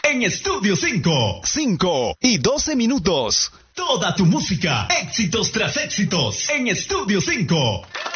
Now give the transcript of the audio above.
en Estudio 5. 5 y 12 minutos. Toda tu música, éxitos tras éxitos, en Estudio 5.